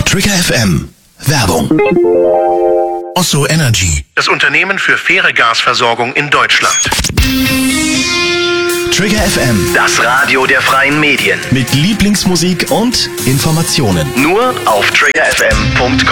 Trigger FM. Werbung. Osso Energy. Das Unternehmen für faire Gasversorgung in Deutschland. Trigger FM. Das Radio der freien Medien. Mit Lieblingsmusik und Informationen. Nur auf triggerfm.com.